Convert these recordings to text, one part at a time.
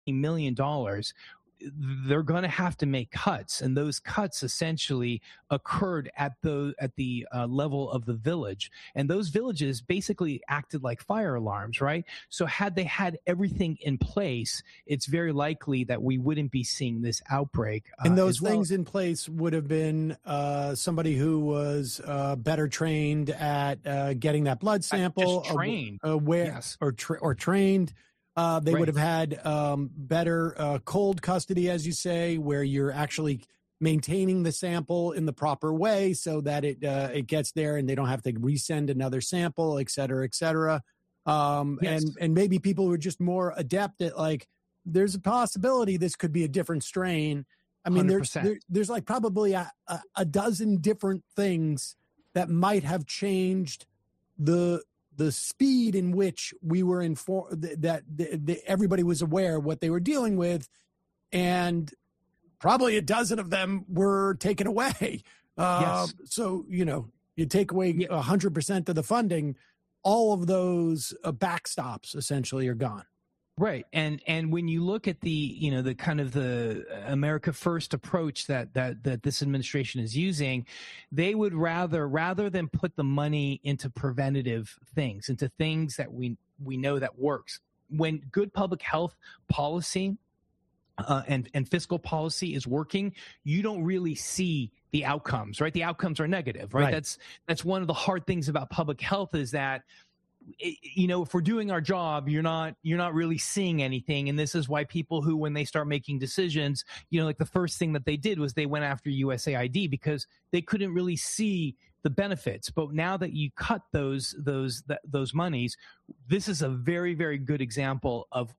million, they're going to have to make cuts, and those cuts essentially occurred at the level of the village, and those villages basically acted like fire alarms, right? So had they had everything in place, it's very likely that we wouldn't be seeing this outbreak. And those things in place would have been somebody who was better trained at getting that blood sample, trained, or trained. They would have had better cold custody, as you say, where you're actually maintaining the sample in the proper way so that it gets there and they don't have to resend another sample, et cetera, et cetera. And maybe people who are just more adept at, like, there's a possibility this could be a different strain. I mean, there's like probably a dozen different things that might have changed the speed in which we were informed, that everybody was aware of what they were dealing with, and probably a dozen of them were taken away. So, you take away 100% of the funding, all of those backstops essentially are gone. Right. And when you look at the kind of the America First approach that this administration is using, they would rather than put the money into preventative things, into things that we know that works. When good public health policy and fiscal policy is working, you don't really see the outcomes, right? The outcomes are negative, right? That's one of the hard things about public health, is that if we're doing our job, you're not really seeing anything. And this is why people who, when they start making decisions, like the first thing that they did was they went after USAID, because they couldn't really see the benefits. But now that you cut those monies, this is a very, very good example of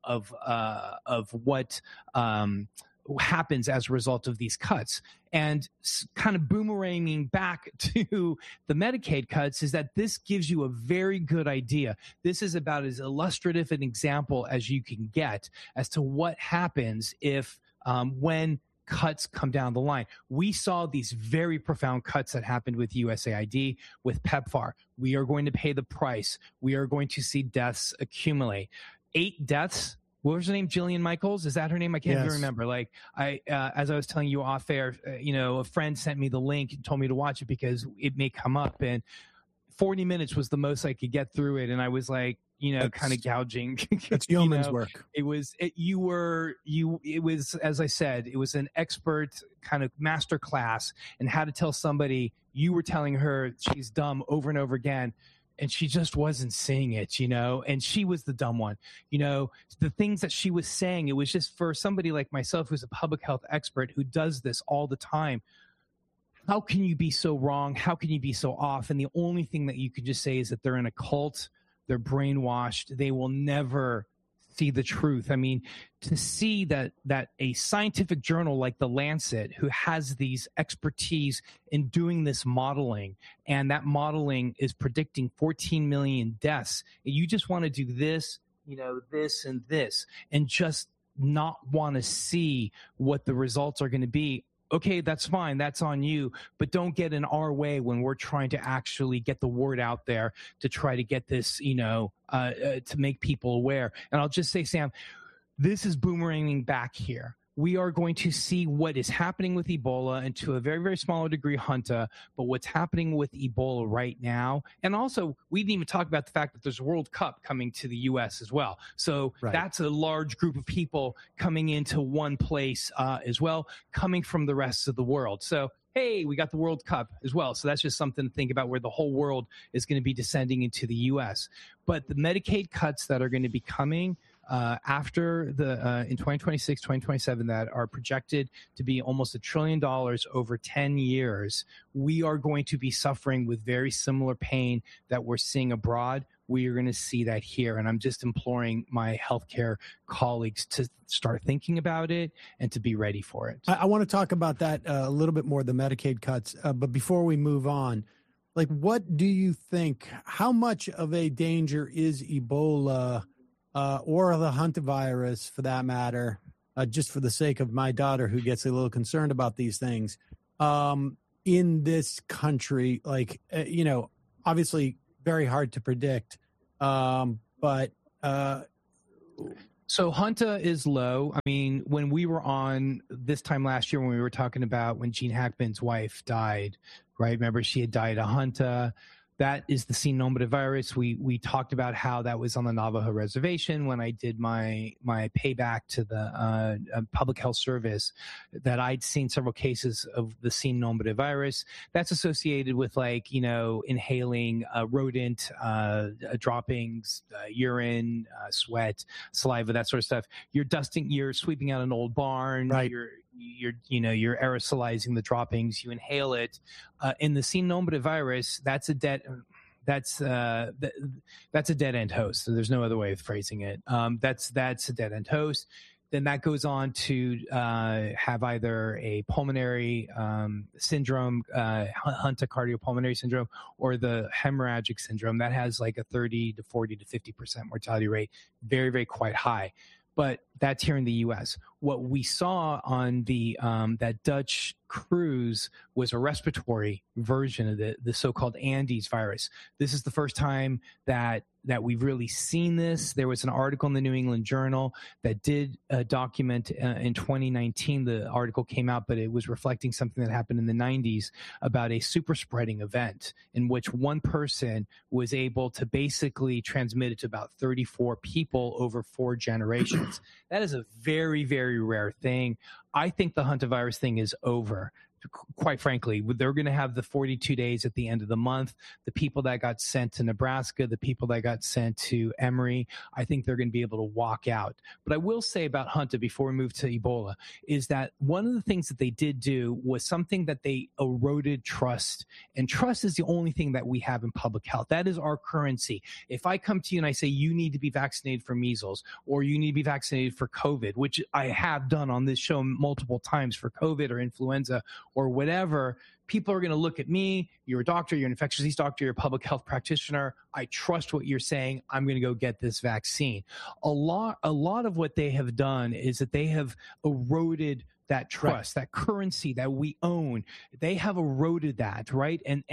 what happens as a result of these cuts. And kind of boomeranging back to the Medicaid cuts is that this gives you a very good idea. This is about as illustrative an example as you can get as to what happens if when cuts come down the line. We saw these very profound cuts that happened with USAID, with PEPFAR. We are going to pay the price. We are going to see deaths accumulate. 8 deaths. What was her name? Jillian Michaels? Is that her name? I can't even remember. Like, as I was telling you off air, a friend sent me the link and told me to watch it because it may come up. And 40 minutes was the most I could get through it. And I was like, kind of gouging. That's yeoman's work. It was, as I said, it was an expert kind of master class in how to tell somebody. You were telling her she's dumb over and over again, and she just wasn't seeing it, and she was the dumb one. The things that she was saying, it was just, for somebody like myself, who's a public health expert who does this all the time. How can you be so wrong? How can you be so off? And the only thing that you could just say is that they're in a cult. They're brainwashed. They will never see the truth. I mean, to see that a scientific journal like The Lancet, who has these expertise in doing this modeling, and that modeling is predicting 14 million deaths, you just want to do this, this and this, and just not want to see what the results are going to be. Okay, that's fine. That's on you. But don't get in our way when we're trying to actually get the word out there to try to get this, to make people aware. And I'll just say, Sam, this is boomeranging back here. We are going to see what is happening with Ebola, and to a very, very smaller degree, Hunta, but what's happening with Ebola right now. And also, we didn't even talk about the fact that there's a World Cup coming to the U.S. as well. So that's a large group of people coming into one place as well, coming from the rest of the world. So, hey, we got the World Cup as well. So that's just something to think about, where the whole world is going to be descending into the U.S. But the Medicaid cuts that are going to be coming after in 2026, 2027, that are projected to be almost $1 trillion over 10 years, we are going to be suffering with very similar pain that we're seeing abroad. We are going to see that here. And I'm just imploring my healthcare colleagues to start thinking about it and to be ready for it. I want to talk about that a little bit more, the Medicaid cuts. But before we move on, like, what do you think, how much of a danger is Ebola or the hantavirus, for that matter, just for the sake of my daughter who gets a little concerned about these things, in this country? Like, obviously very hard to predict, but So Hunta is low. I mean, when we were on this time last year, when we were talking about when Gene Hackman's wife died, right? Remember, she had died of Hunta. That is the Sin Nombre virus. We talked about how that was on the Navajo reservation when I did my payback to the public health service, that I'd seen several cases of the Sin Nombre virus. That's associated with, like, inhaling rodent droppings, urine, sweat, saliva, that sort of stuff. You're sweeping out an old barn. Right. You're aerosolizing the droppings. You inhale it. In the Sin Nombre virus, that's a dead end host. So there's no other way of phrasing it. That's a dead end host. Then that goes on to have either a pulmonary syndrome, Hunta cardiopulmonary syndrome, or the hemorrhagic syndrome. That has like a 30 to 40 to 50% mortality rate, very, very quite high. But that's here in the U.S. What we saw on the that Dutch cruise was a respiratory version of the so-called Andes virus. This is the first time that we've really seen this. There was an article in the New England Journal that did document in 2019. The article came out, but it was reflecting something that happened in the 90s about a super spreading event in which one person was able to basically transmit it to about 34 people over 4 generations. That is a very, very rare thing. I think the hantavirus thing is over. Quite frankly, they're going to have the 42 days at the end of the month. The people that got sent to Nebraska, the people that got sent to Emory, I think they're going to be able to walk out. But I will say about Hunta before we move to Ebola is that one of the things that they did do was something that they eroded trust. And trust is the only thing that we have in public health. That is our currency. If I come to you and I say you need to be vaccinated for measles or you need to be vaccinated for COVID, which I have done on this show multiple times for COVID or influenza or whatever, people are going to look at me. You're a doctor, you're an infectious disease doctor, you're a public health practitioner. I trust what you're saying. I'm going to go get this vaccine. A lot of what they have done is that they have eroded that trust, right, that currency that we own. They have eroded that, right? And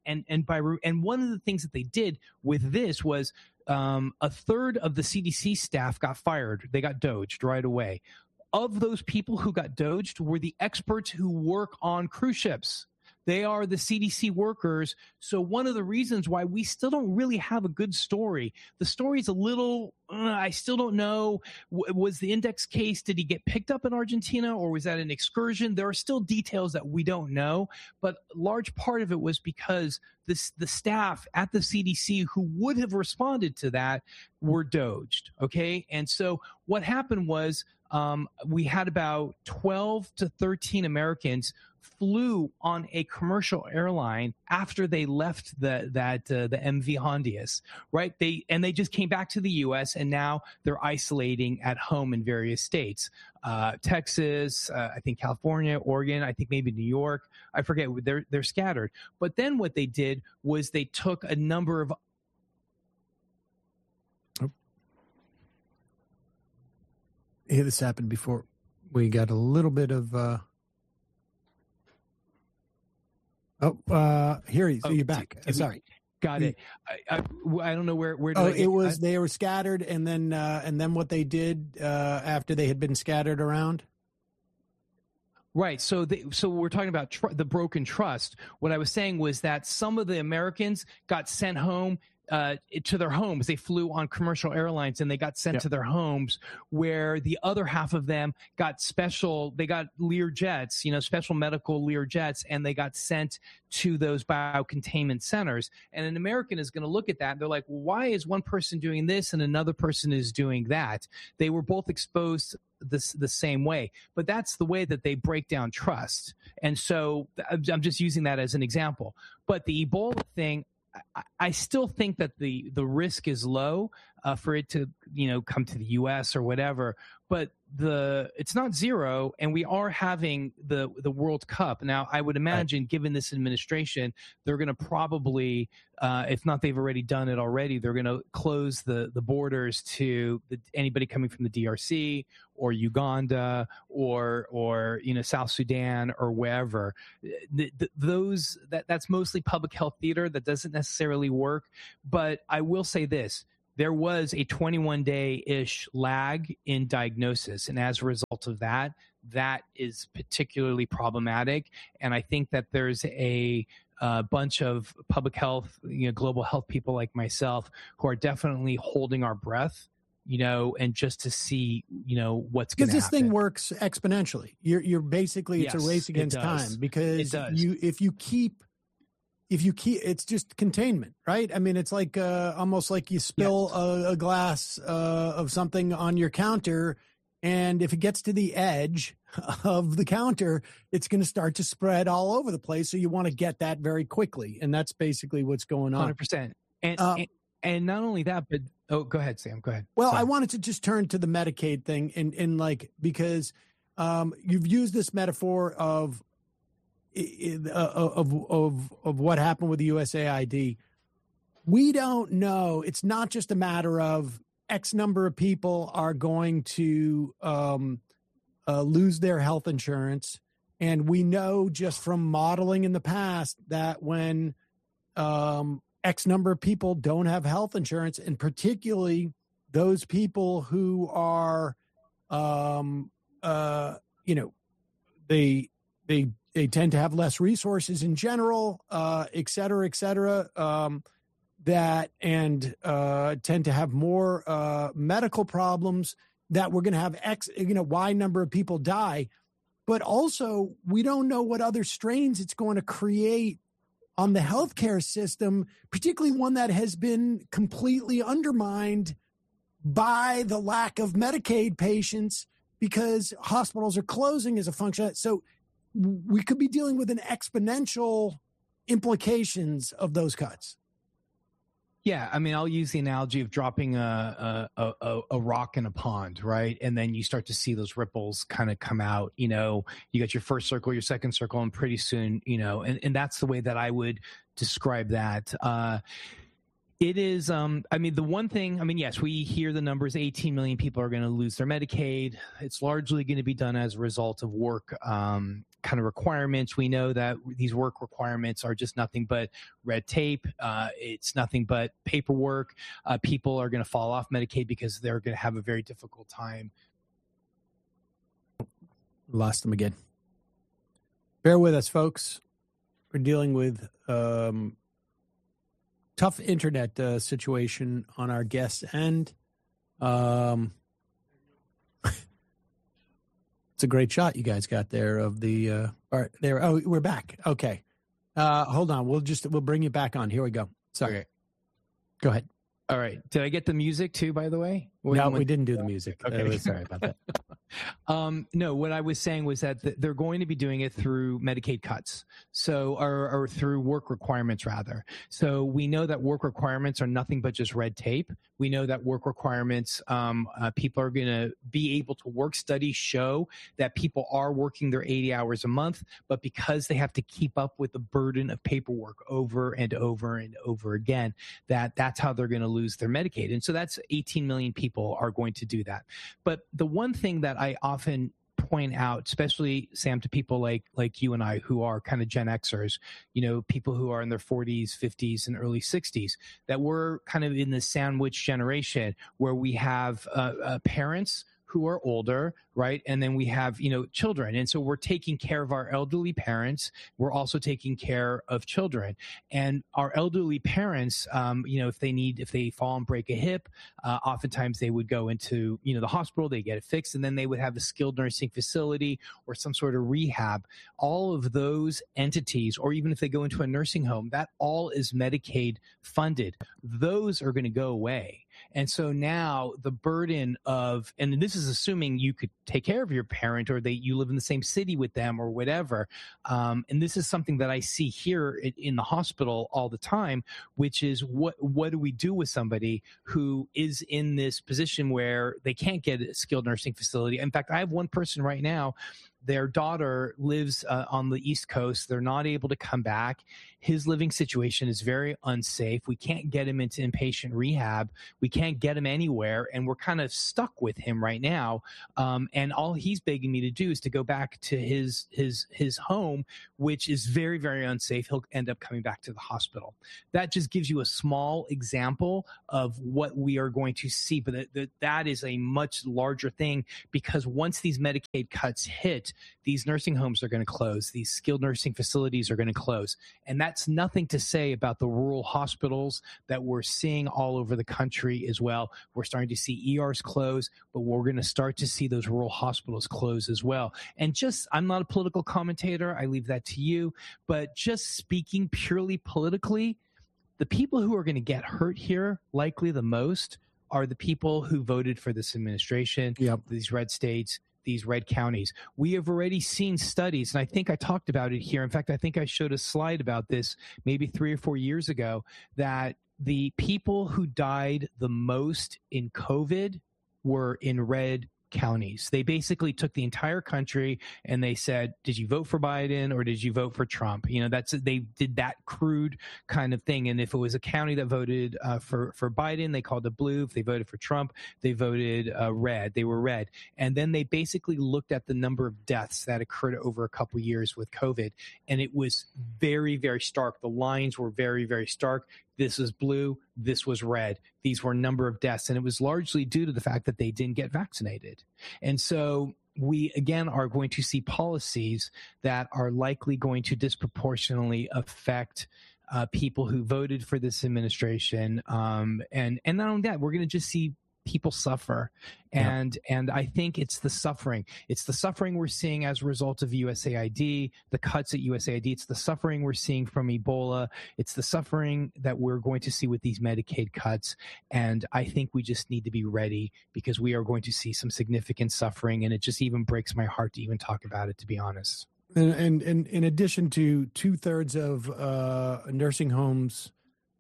one of the things that they did with this was a third of the CDC staff got fired. They got doged right away. Of those people who got doged were the experts who work on cruise ships. They are the CDC workers. So one of the reasons why we still don't really have a good story, the story is a little, I still don't know. Was the index case, did he get picked up in Argentina or was that an excursion? There are still details that we don't know, but a large part of it was because the staff at the CDC who would have responded to that were doged, okay? And so what happened was we had about 12 to 13 Americans flew on a commercial airline after they left the MV Hondias, right? They just came back to the U.S. and now they're isolating at home in various states, Texas, I think California, Oregon, I think maybe New York. I forget. They're scattered. But then what they did was they took a number of Here, this happened before. We got a little bit of. Here you're back. Sorry, got it. I don't know where. It was they were scattered, and then what they did after they had been scattered around. Right. So we're talking about the broken trust. What I was saying was that some of the Americans got sent home to their homes. They flew on commercial airlines and they got sent to their homes, where the other half of them got they got Lear jets, special medical Lear jets, and they got sent to those biocontainment centers. And an American is going to look at that and they're like, well, why is one person doing this and another person is doing that? They were both exposed the same way, but that's the way that they break down trust. And so I'm just using that as an example. But the Ebola thing, I still think that the risk is low for it to come to the U.S. or whatever, but it's not zero, and we are having the World Cup now. I would imagine, given this administration, they're going to probably, if not they've already done it already, they're going to close the borders to anybody coming from the DRC or Uganda or South Sudan or wherever. That's mostly public health theater. That doesn't necessarily work. But I will say this. there was a 21-day-ish lag in diagnosis. And as a result of that, that is particularly problematic. And I think that there's a bunch of public health, global health people like myself who are definitely holding our breath, and just to see, what's going to happen. Because this thing works exponentially. You're basically, it's a race against time, because if you keep, it's just containment, right? I mean, it's like almost like you spill a glass of something on your counter, and if it gets to the edge of the counter, it's going to start to spread all over the place. So you want to get that very quickly, and that's basically what's going on. 100%. And not only that, but go ahead, Sam. Go ahead. Well, I wanted to just turn to the Medicaid thing, and like, because you've used this metaphor of what happened with the USAID. We don't know. It's not just a matter of X number of people are going to lose their health insurance. And we know just from modeling in the past that when X number of people don't have health insurance, and particularly those people who are, they tend to have less resources in general, et cetera, tend to have more medical problems, that we're going to have Y number of people die. But also, we don't know what other strains it's going to create on the healthcare system, particularly one that has been completely undermined by the lack of Medicaid patients because hospitals are closing as a function. So we could be dealing with an exponential implications of those cuts. Yeah, I mean, I'll use the analogy of dropping a rock in a pond, right? And then you start to see those ripples kind of come out. You got your first circle, your second circle, and pretty soon, and that's the way that I would describe that. It is, the one thing, yes, we hear the numbers, 18 million people are going to lose their Medicaid. It's largely going to be done as a result of work kind of requirements. We know that these work requirements are just nothing but red tape. It's nothing but paperwork. People are going to fall off Medicaid because they're going to have a very difficult time. Lost them again. Bear with us, folks. We're dealing with tough internet situation on our guest's end. It's a great shot you guys got there of the there. Oh, we're back. Okay. Hold on. We'll bring you back on. Here we go. Sorry. Okay. Go ahead. All right. Did I get the music too, by the way? No, we didn't do the music. Okay. Sorry about that. No, what I was saying was that they're going to be doing it through Medicaid cuts. So, or through work requirements rather. So we know that work requirements are nothing but just red tape. We know that work requirements, people are going to be able to work. Studies show that people are working their 80 hours a month, but because they have to keep up with the burden of paperwork over and over and over again, that's how they're going to lose their Medicaid. And so that's 18 million people are going to do that. But the one thing that I often point out, especially Sam, to people like you and I who are kind of Gen Xers, people who are in their 40s, 50s, and early 60s, that we're kind of in the sandwich generation where we have parents who are older, right? And then we have, children. And so we're taking care of our elderly parents. We're also taking care of children. And our elderly parents, if they fall and break a hip, oftentimes they would go into, the hospital, they get it fixed, and then they would have a skilled nursing facility or some sort of rehab. All of those entities, or even if they go into a nursing home, that all is Medicaid funded. Those are going to go away. And so now the burden of, and this is assuming you could take care of your parent or you live in the same city with them or whatever. And this is something that I see here in the hospital all the time, which is what do we do with somebody who is in this position where they can't get a skilled nursing facility? In fact, I have one person right now their daughter lives on the East Coast. They're not able to come back. His living situation is very unsafe. We can't get him into inpatient rehab. We can't get him anywhere, and we're kind of stuck with him right now. And all he's begging me to do is to go back to his home, which is very, very unsafe. He'll end up coming back to the hospital. That just gives you a small example of what we are going to see, but that is a much larger thing, because once these Medicaid cuts hit, these nursing homes are going to close. These skilled nursing facilities are going to close. And that's nothing to say about the rural hospitals that we're seeing all over the country as well. We're starting to see ERs close, but we're going to start to see those rural hospitals close as well. And just, I'm not a political commentator. I leave that to you. But just speaking purely politically, the people who are going to get hurt here, likely the most, are the people who voted for this administration, these red states, these red counties. We have already seen studies, and I think I talked about it here. In fact, I think I showed a slide about this maybe 3 or 4 years ago, that the people who died the most in COVID were in red counties. They basically took the entire country and they said, did you vote for Biden or did you vote for Trump? They did that crude kind of thing. And if it was a county that voted for Biden, they called it blue. If they voted for Trump, they voted red. They were red. And then they basically looked at the number of deaths that occurred over a couple years with COVID. And it was very, very stark. The lines were very, very stark. This was blue. This was red. These were number of deaths. And it was largely due to the fact that they didn't get vaccinated. And so we, again, are going to see policies that are likely going to disproportionately affect people who voted for this administration. And not only that, we're going to just see people suffer. And I think it's the suffering. It's the suffering we're seeing as a result of USAID, the cuts at USAID. It's the suffering we're seeing from Ebola. It's the suffering that we're going to see with these Medicaid cuts. And I think we just need to be ready, because we are going to see some significant suffering. And it just even breaks my heart to even talk about it, to be honest. And in addition to 2/3 of nursing homes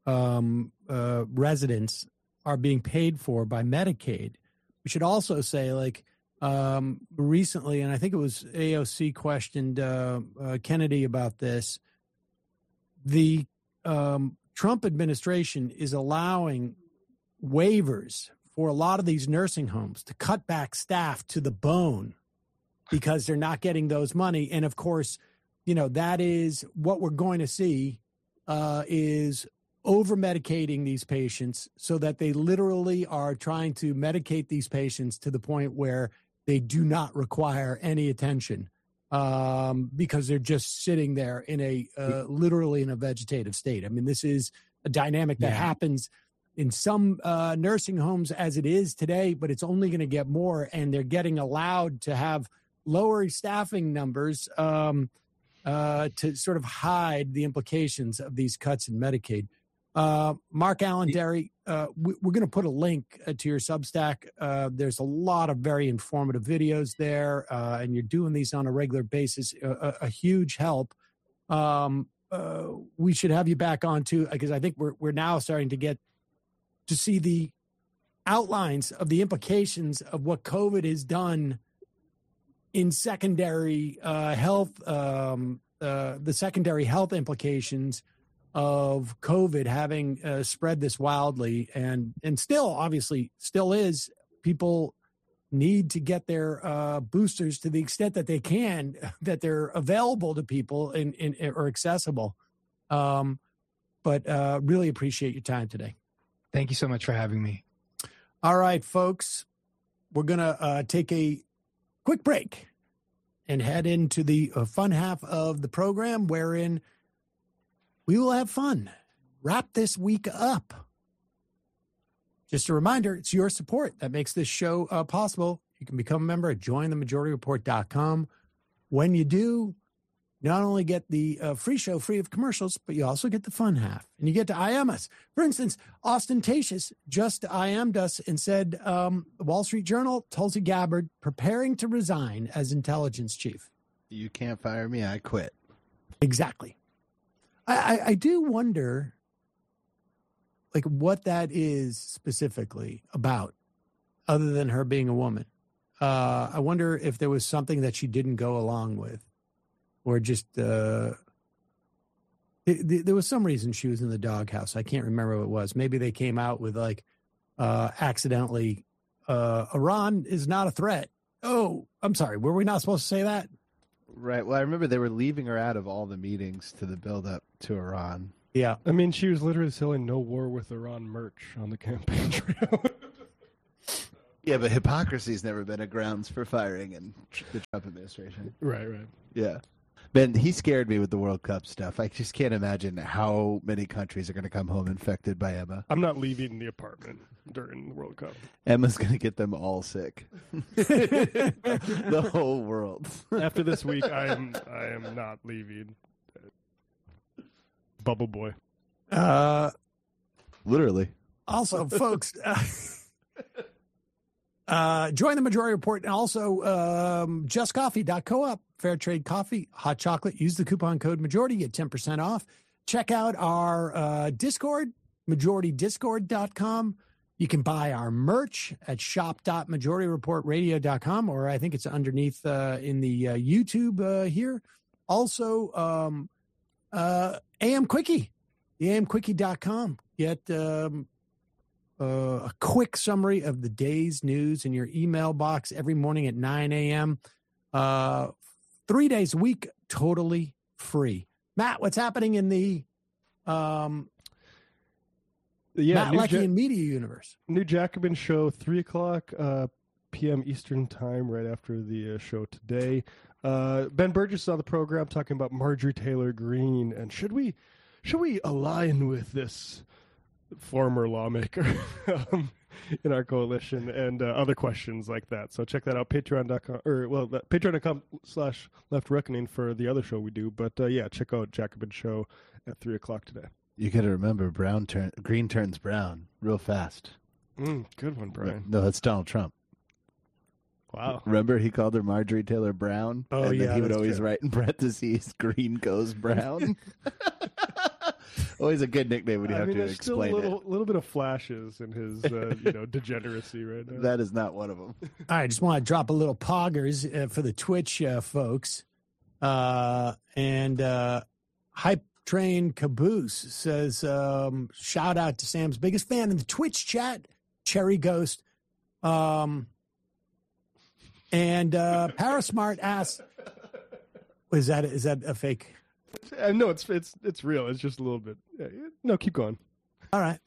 residents are being paid for by Medicaid, we should also say, recently, and I think it was AOC questioned Kennedy about this, the Trump administration is allowing waivers for a lot of these nursing homes to cut back staff to the bone because they're not getting those money. And of course, that is what we're going to see is over-medicating these patients, so that they literally are trying to medicate these patients to the point where they do not require any attention, because they're just sitting there in literally in a vegetative state. I mean, this is a dynamic that happens in some nursing homes as it is today, but it's only going to get more, and they're getting allowed to have lower staffing numbers to sort of hide the implications of these cuts in Medicaid. Mark Alain Déry, we're going to put a link to your Substack. There's a lot of very informative videos there, and you're doing these on a regular basis. A huge help. We should have you back on too, because I think we're now starting to get to see the outlines of the implications of what COVID has done in secondary health, the secondary health implications of COVID having spread this wildly, and still, obviously, still is. People need to get their boosters to the extent that they can, that they're available to people or accessible. But really appreciate your time today. Thank you so much for having me. All right, folks, we're going to take a quick break and head into the fun half of the program, wherein we will have fun. Wrap this week up. Just a reminder, it's your support that makes this show possible. You can become a member at jointhemajorityreport.com. When you do, not only get the free show free of commercials, but you also get the fun half. And you get to IM us. For instance, Ostentatious just IM'd us and said, the Wall Street Journal, Tulsi Gabbard, preparing to resign as intelligence chief. You can't fire me, I quit. Exactly. I do wonder, what that is specifically about, other than her being a woman. I wonder if there was something that she didn't go along with, or just there was some reason she was in the doghouse. I can't remember what it was. Maybe they came out with like accidentally, Iran is not a threat. Oh, I'm sorry. Were we not supposed to say that? Right. Well, I remember they were leaving her out of all the meetings to the build-up to Iran. Yeah. I mean, she was literally selling no war with Iran merch on the campaign trail. Yeah, but hypocrisy's never been a grounds for firing in the Trump administration. Right. Yeah. Ben, he scared me with the World Cup stuff. I just can't imagine how many countries are going to come home infected by Emma. I'm not leaving the apartment during the World Cup. Emma's going to get them all sick. The whole world. After this week, I am not leaving. Bubble boy. Literally. Also, folks, join the Majority Report, and also justcoffee.coop, fair trade coffee, hot chocolate. Use the coupon code Majority, get 10% off. Check out our Discord, majoritydiscord.com. You can buy our merch at shop.majorityreportradio.com, or I think it's underneath in the YouTube here. Also, AM Quickie, the amquickie.com. Get a quick summary of the day's news in your email box every morning at 9 a.m. 3 days a week, totally free. Matt, what's happening in the Matt Leckie and Media Universe? New Jacobin show, 3:00 p.m. Eastern time, right after the show today. Ben Burgess is on the program talking about Marjorie Taylor Greene, and should we align with this former lawmaker in our coalition, and other questions like that. So check that out, patreon.com/Left Reckoning for the other show we do. But check out Jacobin show at 3:00 today. You got to remember, green turns brown real fast. Good one, Brian. No, that's Donald Trump. Wow. Remember, he called her Marjorie Taylor Brown? Oh, and yeah, then he would always true. write in parentheses, green goes brown. Always a good nickname when you have to explain still a little bit of flashes in his degeneracy right now. That is not one of them. All right, I just want to drop a little poggers for the Twitch folks. And Hype Train Caboose says, shout out to Sam's biggest fan in the Twitch chat, Cherry Ghost. And Parasmart asks, is that a fake? No, it's real. It's just a little bit. No, keep going. All right.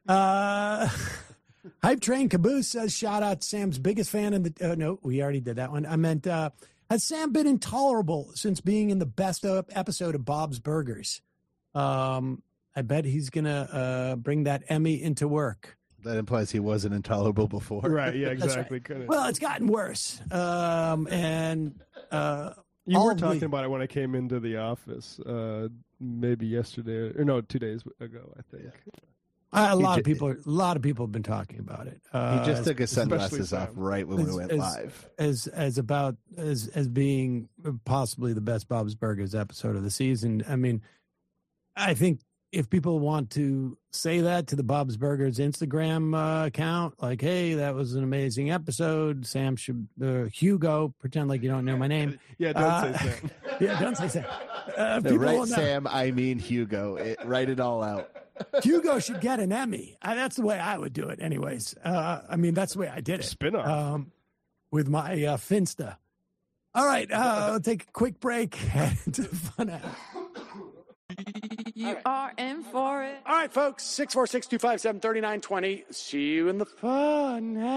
Hype Train Caboose says, shout out to Sam's biggest fan in the... no, we already did that one. I meant, has Sam been intolerable since being in the best episode of Bob's Burgers? I bet he's going to bring that Emmy into work. That implies he wasn't intolerable before. Right, yeah, exactly. Right. Well, it's gotten worse. You were talking about it when I came into the office, maybe yesterday, or no, 2 days ago, I think. A lot of people have been talking about it. He just took his sunglasses off right when we went live. As being possibly the best Bob's Burgers episode of the season. I mean, I think if people want to say that to the Bob's Burgers Instagram account, like, hey, that was an amazing episode, Sam should, Hugo, pretend like you don't know my name. Yeah, don't say Sam. Yeah, don't say Sam. Right, Sam, I mean Hugo. Write it all out. Hugo should get an Emmy. That's the way I would do it anyways. I mean, that's the way I did it. Spin-off. With my Finsta. All right, we'll take a quick break and fun out. You are in for it. All right, folks, 646-257-3920. See you in the fun.